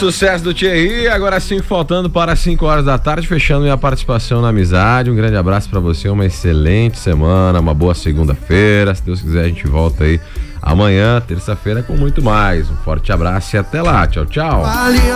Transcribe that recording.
Sucesso do Thierry, agora sim faltando para 5 horas da tarde, fechando minha participação na amizade. Um grande abraço para você, uma excelente semana, uma boa segunda-feira. Se Deus quiser a gente volta aí amanhã, terça-feira, com muito mais. Um forte abraço e até lá. Tchau, tchau.